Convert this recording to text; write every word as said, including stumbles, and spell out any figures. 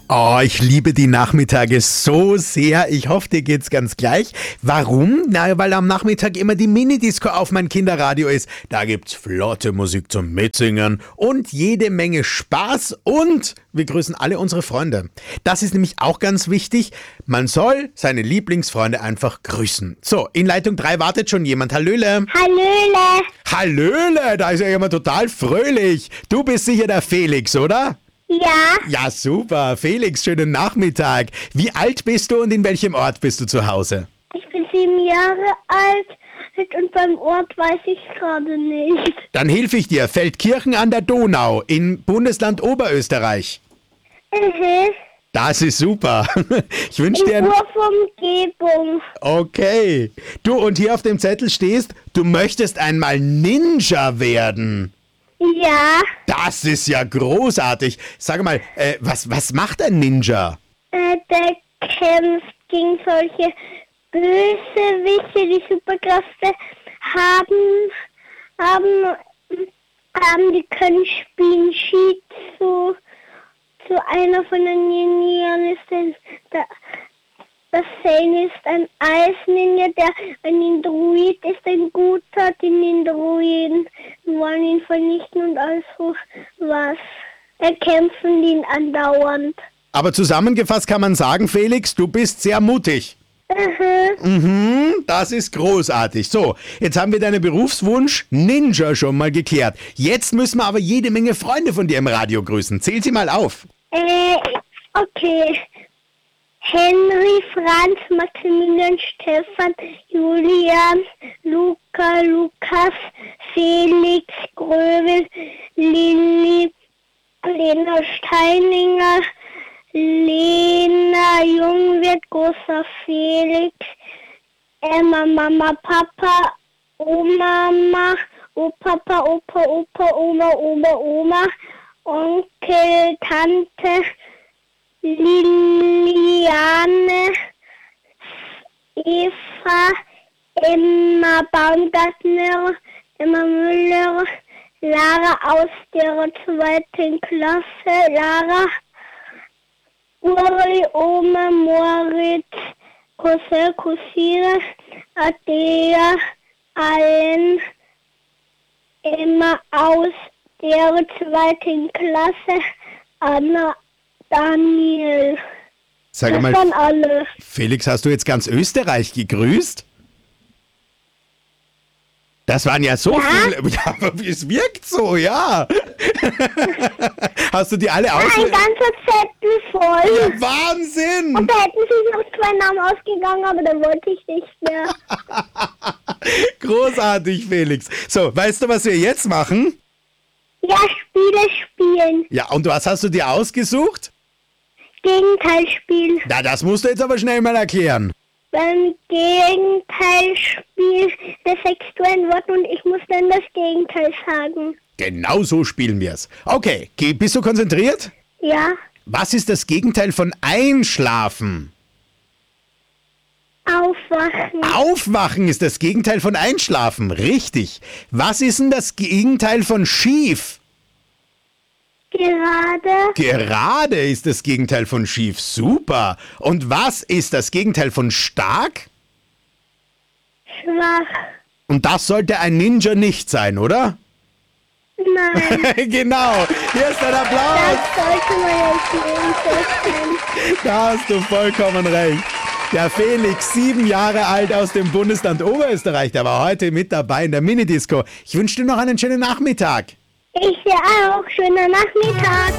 Oh, ich liebe die Nachmittage so sehr. Ich hoffe, dir geht's ganz gleich. Warum? Na, weil am Nachmittag immer die Minidisco auf mein Kinderradio ist. Da gibt's flotte Musik zum Mitsingen und jede Menge Spaß und wir grüßen alle unsere Freunde. Das ist nämlich auch ganz wichtig. Man soll seine Lieblingsfreunde einfach grüßen. So, in Leitung drei wartet schon jemand. Hallöle. Hallöle. Hallöle, da ist ja jemand total fröhlich. Du bist sicher der Felix, oder? Ja, Ja, super. Felix, schönen Nachmittag. Wie alt bist du und in welchem Ort bist du zu Hause? ich bin sieben Jahre alt und beim Ort weiß ich gerade nicht. Dann hilf ich dir. Feldkirchen an der Donau im Bundesland Oberösterreich. Mhm. Das ist super. Ich wünsche In dir ein... Urumgebung. Okay. Du, und hier auf dem Zettel stehst, du möchtest einmal Ninja werden. Ja, Das ist ja großartig. Sag mal, äh, was, was macht ein Ninja? äh, der kämpft gegen solche Bösewichte, die Superkräfte haben, haben, haben, die können spielen Shizu. So einer von den Ninjas ist ein, der, das Zane ist ein Eisninja, der ein Nindroid ist ein guter, die Nindroiden wollen ihn vernichten und also was. Da kämpfen ihn andauernd. Aber zusammengefasst kann man sagen, Felix, du bist sehr mutig. Mhm. Mhm, das ist großartig. So, jetzt haben wir deinen Berufswunsch Ninja schon mal geklärt. Jetzt müssen wir aber jede Menge Freunde von dir im Radio grüßen. Zähl sie mal auf. Äh, okay. Henry, Franz, Maximilian, Stefan, Julian, Luca, Lukas, Felix, Gröbel, Lilly, Lena Steininger, Lena Jungwirth, großer Felix, Emma, Mama, Papa, Oma, Mama, Opapa, Opa, Opa, Oma, Oma, Oma, Onkel, Tante, Liliane, Eva, Emma Baumgartner, Emma Müller, Lara aus der zweiten Klasse, Lara, Uri, Oma, Moritz, Cousin, Cousine, Adea, allen, Emma aus der zweiten Klasse, Anna, Daniel. Sag Das mal, waren alle. Felix, hast du jetzt ganz Österreich gegrüßt? Das waren ja so Ja? viele. Ja, aber es wirkt so, ja. Hast du die alle aus... Ein ganzer Zettel voll. Ja, Wahnsinn! Und da hätten sich noch zwei Namen ausgegangen, aber da wollte ich nicht mehr. Großartig, Felix. So, weißt du, was wir jetzt machen? Ja, Spiele spielen. Ja, und was hast du dir ausgesucht? Gegenteilspiel. Na, das musst du jetzt aber schnell mal erklären. Beim Gegenteilspiel, da sagst du ein Wort und ich muss dann das Gegenteil sagen. Genau so spielen wir's. Okay, geh- bist du konzentriert? Ja, Was ist das Gegenteil von Einschlafen? aufwachen. Aufwachen ist das Gegenteil von Einschlafen. Richtig. Was ist denn das Gegenteil von schief? Gerade, Gerade ist das Gegenteil von schief. Super. Und was ist das Gegenteil von stark? schwach. Und das sollte ein Ninja nicht sein, oder? Nein, Genau. Hier ist ein Applaus. das sollte man jetzt nicht sein. Da hast du vollkommen recht. Der Felix, sieben Jahre alt aus dem Bundesland Oberösterreich, der war heute mit dabei in der Minidisco. Ich wünsche dir noch einen schönen Nachmittag. Ich dir auch. Schönen Nachmittag.